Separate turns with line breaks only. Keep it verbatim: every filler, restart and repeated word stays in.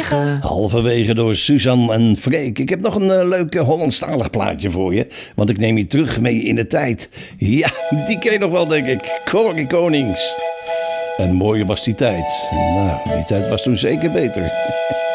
halverwege.
Halverwege door Suzanne en Freek. Ik heb nog een uh, leuk uh, Hollandstalig plaatje voor je. Want ik neem je terug mee in de tijd. Ja, die ken je nog wel, denk ik. Corrie Konings. En mooier was die tijd. Nou, die tijd was toen zeker beter.